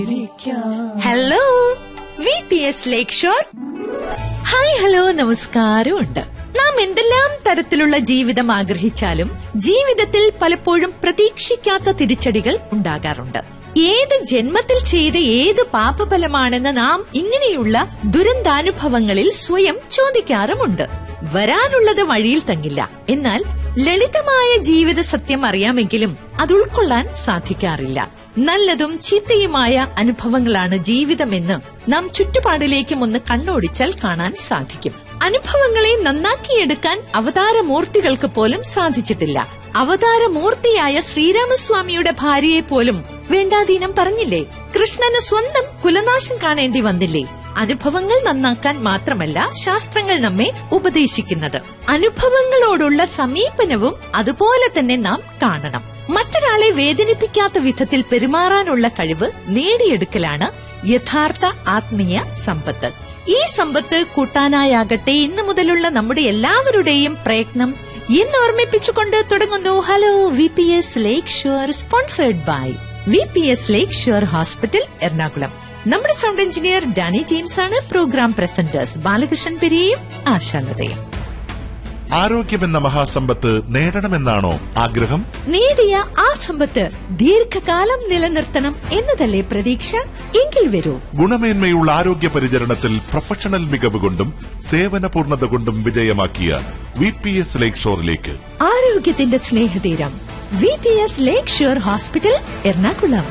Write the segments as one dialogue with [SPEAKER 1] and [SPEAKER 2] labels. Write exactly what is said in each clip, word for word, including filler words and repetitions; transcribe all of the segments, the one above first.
[SPEAKER 1] Hello, V P S ലേക്ക് shore. Hi, hello, നമസ്കാരം ഉണ്ട്. നാം എന്തെല്ലാം തരത്തിലുള്ള ജീവിതം ആഗ്രഹിച്ചാലും ജീവിതത്തിൽ പലപ്പോഴും പ്രതീക്ഷിക്കാത്ത തിരിച്ചടികൾ ഉണ്ടാകാറുണ്ട്. ഏത് ജന്മത്തിൽ ചെയ്ത ഏത് പാപഫലമാണെന്ന് നാം ഇങ്ങനെയുള്ള ദുരന്താനുഭവങ്ങളിൽ സ്വയം ചോദിക്കാറുമുണ്ട്. വരാനുള്ളത് വഴിയിൽ തങ്ങില്ല. എന്നാൽ ലളിതമായ ജീവിത സത്യം അറിയാമെങ്കിലും അത് ഉൾക്കൊള്ളാൻ സാധിക്കാറില്ല. നല്ലതും ചീത്തയുമായ അനുഭവങ്ങളാണ് ജീവിതമെന്ന് നാം ചുറ്റുപാടിലേക്കും ഒന്ന് കണ്ണോടിച്ചാൽ കാണാൻ സാധിക്കും. അനുഭവങ്ങളെ നന്നാക്കിയെടുക്കാൻ അവതാരമൂർത്തികൾക്ക് പോലും സാധിച്ചിട്ടില്ല. അവതാരമൂർത്തിയായ ശ്രീരാമസ്വാമിയുടെ ഭാര്യയെ പോലും വേണ്ടാതീനം പറഞ്ഞില്ലേ? കൃഷ്ണന് സ്വന്തം കുലനാശം കാണേണ്ടി വന്നില്ലേ? അനുഭവങ്ങൾ നന്നാക്കാൻ മാത്രമല്ല ശാസ്ത്രങ്ങൾ നമ്മെ ഉപദേശിക്കുന്നത്. അനുഭവങ്ങളോടുള്ള സമീപനവും അതുപോലെ തന്നെ നാം കാണണം. മറ്റൊരാളെ വേദനിപ്പിക്കാത്ത വിധത്തിൽ പെരുമാറാനുള്ള കഴിവ് നേടിയെടുക്കലാണ് യഥാർത്ഥ ആത്മീയ സമ്പത്ത്. ഈ സമ്പത്ത് കൂട്ടാനായാകട്ടെ ഇന്നു മുതലുള്ള നമ്മുടെ എല്ലാവരുടെയും പ്രയത്നം എന്ന് ഓർമ്മിപ്പിച്ചുകൊണ്ട് തുടങ്ങുന്നു hello V P S lake shore, sponsored by V P S lake shore hospital, Ernakulam. നമ്മുടെ സൗണ്ട് എഞ്ചിനീയർ ഡാനി ജെയിംസ് ആണ്. Programme presenters Balakrishnan പെരിയയും ആശാലതയും.
[SPEAKER 2] ആരോഗ്യമെന്ന മഹാസമ്പത്ത് നേടണമെന്നാണോ ആഗ്രഹം?
[SPEAKER 1] നേടിയ ആ സമ്പത്ത് ദീർഘകാലം നിലനിർത്തണം എന്നതല്ലേ പ്രതീക്ഷ? എങ്കിൽ വരൂ,
[SPEAKER 2] ഗുണമേന്മയുള്ള ആരോഗ്യ പരിചരണത്തിൽ പ്രൊഫഷണൽ മികവ് കൊണ്ടും സേവന പൂർണ്ണത കൊണ്ടും വിജയമാക്കിയ വി പി എസ് ലേക്ക് ഷോറിലേക്ക്.
[SPEAKER 1] ആരോഗ്യത്തിന്റെ സ്നേഹതീരം വി പി എസ് ലേക്ക് ഷോർ ഹോസ്പിറ്റൽ, എറണാകുളം.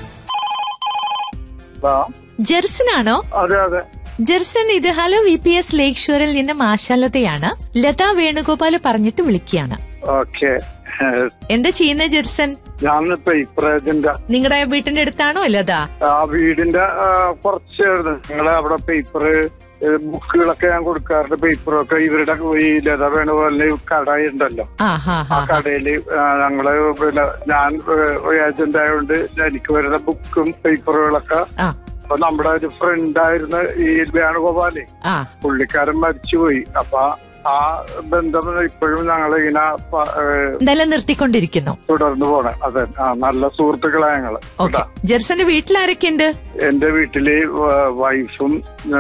[SPEAKER 1] ജെർസനാണോ?
[SPEAKER 3] അതെ അതെ
[SPEAKER 1] ജെർസൻ, ഇത് ഹലോ വി പി എസ് ലേക്ക് ഷോറിൽ നിന്നും ആശാലതയാണ്. ലതാ വേണുഗോപാല് പറഞ്ഞിട്ട് വിളിക്കുകയാണ്.
[SPEAKER 3] ഓക്കെ,
[SPEAKER 1] എന്താ ചെയ്യുന്ന ജെർസൻ?
[SPEAKER 3] ഞാനിപ്പോ പേപ്പർ
[SPEAKER 1] നിങ്ങളുടെ വീട്ടിന്റെ അടുത്താണോ ലത?
[SPEAKER 3] ആ വീടിന്റെ കുറച്ച് നിങ്ങളെ അവിടെ പേപ്പർ ബുക്കുകളൊക്കെ ഞാൻ കൊടുക്കാറുണ്ട്. പേപ്പറൊക്കെ ഇവരുടെ ഈ ലത വേണുപോലെ കട ഉണ്ടല്ലോ, ആ കടയില് ഞങ്ങള് പിന്നെ ഞാൻ ഏജന്റ് ആയതുകൊണ്ട് എനിക്ക് വരുന്ന ബുക്കും പേപ്പറുകളൊക്കെ. അപ്പൊ നമ്മുടെ ഒരു ഫ്രണ്ട് ആയിരുന്ന ഈ വേണുഗോപാലേ, പുള്ളിക്കാരൻ മരിച്ചുപോയി. അപ്പൊ ആ ബന്ധം ഇപ്പോഴും ഞങ്ങളിങ്ങനെ
[SPEAKER 1] നിലനിർത്തിക്കൊണ്ടിരിക്കുന്നു,
[SPEAKER 3] തുടർന്നു പോണേ. അതെ, നല്ല സുഹൃത്തുക്കളാ ഞങ്ങള്.
[SPEAKER 1] ജെർസന്റെ വീട്ടിലാരൊക്കെയുണ്ട്?
[SPEAKER 3] എന്റെ വീട്ടില് വൈഫും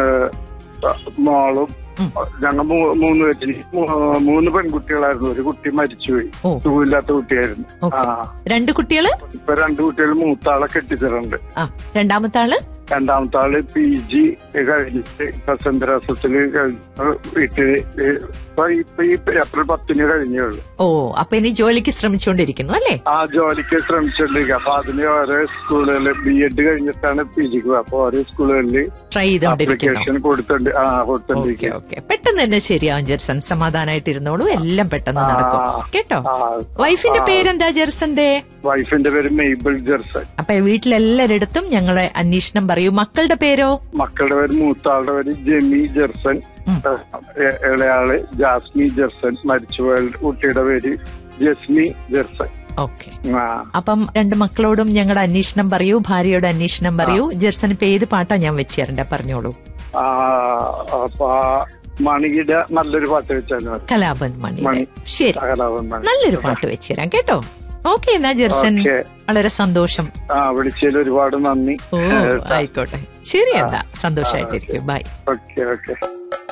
[SPEAKER 3] മോളും, ഞങ്ങൾ മൂന്ന് പേര്, മൂന്ന് പെൺകുട്ടികളായിരുന്നു. ഒരു കുട്ടി മരിച്ചുപോയി, സുഖമില്ലാത്ത കുട്ടിയായിരുന്നു. ആ
[SPEAKER 1] രണ്ട് കുട്ടികള്?
[SPEAKER 3] ഇപ്പൊ രണ്ട് കുട്ടികൾ. മൂത്താളെ കെട്ടിച്ചിട്ടുണ്ട്.
[SPEAKER 1] രണ്ടാമത്തെ ആള്
[SPEAKER 3] രണ്ടാമത്തെ ആള് പി ജി കഴിഞ്ഞിട്ട് ഇപ്പൊ സെന്തരാസത്തില് വീട്ടില് ഇപ്പൊ ഈ ഏപ്രിൽ പത്തിന് കഴിഞ്ഞേ ഉള്ളൂ.
[SPEAKER 1] ഓ, അപ്പൊ ഇനി ജോലിക്ക് ശ്രമിച്ചുകൊണ്ടിരിക്കുന്നു അല്ലേ?
[SPEAKER 3] ആ, ജോലിക്ക് ശ്രമിച്ചോണ്ടിരിക്കുക. അപ്പൊ അതിന് ഓരോ സ്കൂളുകളില് ബി എഡ് കഴിഞ്ഞിട്ടാണ് പി ജിക്ക്. അപ്പൊ ഓരോ സ്കൂളുകളിൽ
[SPEAKER 1] ട്രൈ
[SPEAKER 3] ആപ്ലിക്കേഷൻ കൊടുത്തോണ്ട് ആ കൊടുത്തോണ്ടിരിക്കുക.
[SPEAKER 1] പെട്ടെന്ന് തന്നെ ശരിയാവും ജെർസൻ, സമാധാനായിട്ടിരുന്നോളൂ, എല്ലാം പെട്ടെന്ന് നടക്കും കേട്ടോ. വൈഫിന്റെ പേരെന്താ ജെർസന്റെ?
[SPEAKER 3] വൈഫിന്റെ പേര് മെയ്ബിൾ ജെർസൻ.
[SPEAKER 1] അപ്പൊ വീട്ടിലെല്ലാരിടത്തും ഞങ്ങളെ അന്വേഷണം പറയൂ. മക്കളുടെ പേരോ?
[SPEAKER 3] മക്കളുടെ പേര് മൂത്താളുടെ പേര് ജെമി ജെർസൻ, ഇളയാള് ജാസ്മി ജെർസൻ, മരിച്ചുപോയ കുട്ടിയുടെ പേര് ജസ്മി ജെർസൻ.
[SPEAKER 1] ഓക്കെ, അപ്പം രണ്ട് മക്കളോടും ഞങ്ങളുടെ അന്വേഷണം പറയൂ, ഭാര്യയുടെ അന്വേഷണം പറയൂ. ജെർസൻ ഇപ്പൊ ഏത് പാട്ടാ ഞാൻ വെച്ച് തരണ്ട, പറഞ്ഞോളൂ.
[SPEAKER 3] അപ്പൊ മണിയുടെ നല്ലൊരു പാട്ട് വെച്ചാൽ
[SPEAKER 1] കലാപൻ മണി. ശരി, നല്ലൊരു പാട്ട് വെച്ച് തരാം കേട്ടോ. ഓക്കെ, എന്നാ ജെർസൻ, വളരെ സന്തോഷം.
[SPEAKER 3] ആ, വിളിച്ചതിൽ ഒരുപാട് നന്ദി.
[SPEAKER 1] ഓ, ആയിക്കോട്ടെ, ശരി, എന്താ സന്തോഷായിട്ടിരിക്കും. ബൈ.
[SPEAKER 3] Okay okay.